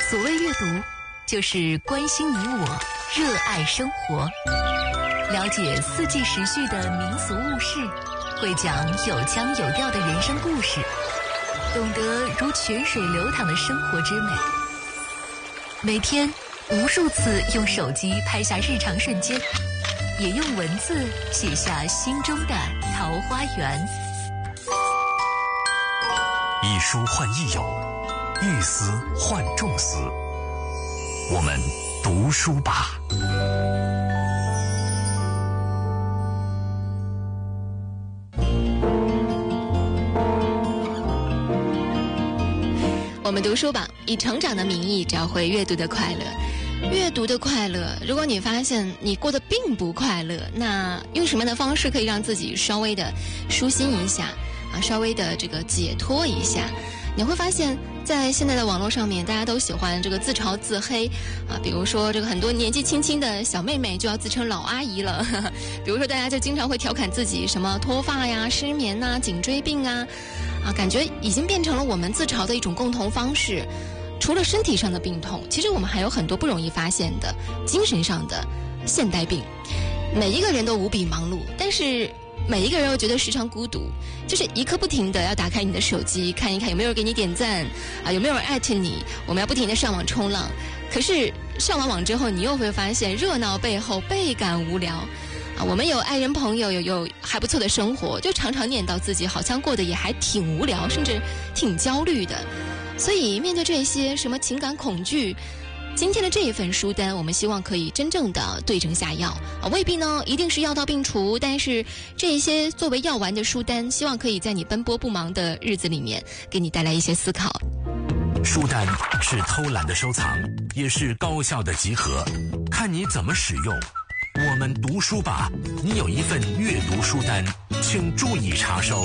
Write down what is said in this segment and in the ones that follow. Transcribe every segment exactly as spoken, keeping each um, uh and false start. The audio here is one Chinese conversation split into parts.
所谓阅读，就是关心你我，热爱生活，了解四季时序的民俗物事，会讲有腔有调的人生故事，懂得如泉水流淌的生活之美。每天无数次用手机拍下日常瞬间，也用文字写下心中的桃花源。 一书换一友，一思换众思。我们读书吧。 我们读书吧，以成长的名义找回阅读的快乐。阅读的快乐，如果你发现你过得并不快乐，那用什么样的方式可以让自己稍微的舒心一下啊，稍微的这个解脱一下？你会发现在现在的网络上面，大家都喜欢这个自嘲自黑啊，比如说这个很多年纪轻轻的小妹妹就要自称老阿姨了，呵呵，比如说大家就经常会调侃自己什么脱发呀、失眠呐、颈椎病啊，啊，感觉已经变成了我们自嘲的一种共同方式。除了身体上的病痛，其实我们还有很多不容易发现的精神上的现代病。每一个人都无比忙碌，但是每一个人又觉得时常孤独，就是一刻不停的要打开你的手机，看一看有没有人给你点赞啊，有没有人艾特你，我们要不停的上网冲浪。可是上完网之后，你又会发现热闹背后倍感无聊啊。我们有爱人朋友，有有还不错的生活，就常常念叨自己好像过得也还挺无聊，甚至挺焦虑的。所以面对这些什么情感恐惧，今天的这一份书单，我们希望可以真正的对症下药啊，未必呢一定是药到病除，但是这一些作为药丸的书单，希望可以在你奔波不忙的日子里面，给你带来一些思考。 书单是偷懒的收藏，也是高效的集合，看你怎么使用。我们读书吧，你有一份阅读书单，请注意查收。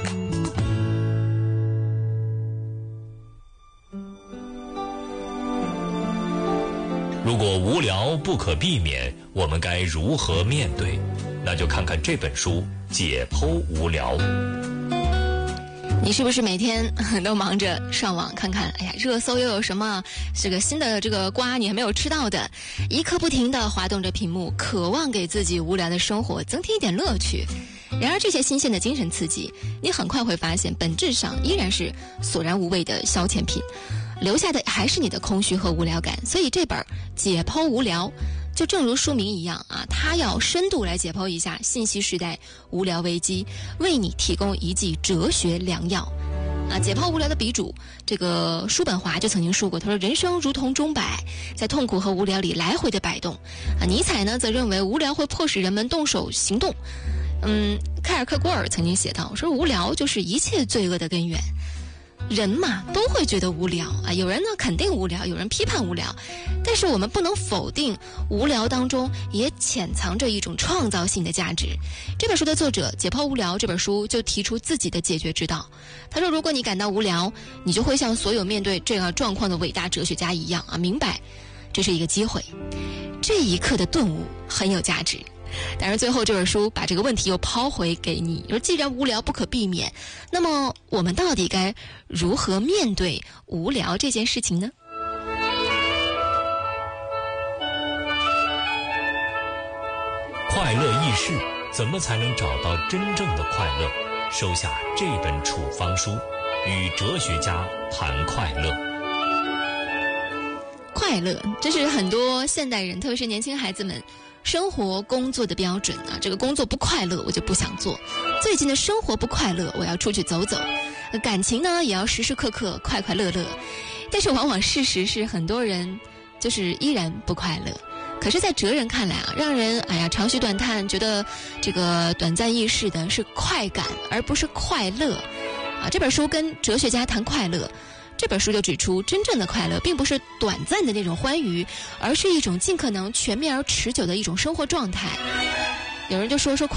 如果无聊不可避免，我们该如何面对？那就看看这本书《解剖无聊》。 你是不是每天都忙着上网看看，哎呀，热搜又有什么这个新的这个瓜你还没有吃到的，一刻不停地滑动着屏幕，渴望给自己无聊的生活增添一点乐趣。然而这些新鲜的精神刺激，你很快会发现本质上依然是索然无味的消遣品，留下的还是你的空虚和无聊感。所以这本《解剖无聊》就正如书名一样啊，它要深度来解剖一下信息时代无聊危机，为你提供一剂哲学良药啊。解剖无聊的鼻祖这个叔本华就曾经说过，他说人生如同钟摆，在痛苦和无聊里来回的摆动啊。尼采呢则认为无聊会迫使人们动手行动。嗯，凯尔克郭尔曾经写道，说无聊就是一切罪恶的根源。人嘛都会觉得无聊啊，有人呢肯定无聊，有人批判无聊，但是我们不能否定无聊当中也潜藏着一种创造性的价值。这本书的作者《解剖无聊》这本书就提出自己的解决之道。他说，如果你感到无聊，你就会像所有面对这样状况的伟大哲学家一样啊，明白这是一个机会，这一刻的顿悟很有价值。当然最后这本书把这个问题又抛回给你，说既然无聊不可避免，那么我们到底该如何面对无聊这件事情呢？ 快乐易逝，怎么才能找到真正的快乐？收下这本处方书，与哲学家谈快乐。 快乐，这是很多现代人，特别是年轻孩子们生活工作的标准啊。这个工作不快乐，我就不想做；最近的生活不快乐，我要出去走走。感情呢，也要时时刻刻快快乐乐。但是往往事实是，很多人就是依然不快乐。可是在哲人看来啊，让人哎呀长吁短叹，觉得这个短暂易逝的是快感，而不是快乐啊。这本书跟哲学家谈快乐，这本书就指出，真正的快乐并不是短暂的那种欢愉，而是一种尽可能全面而持久的一种生活状态。有人就说说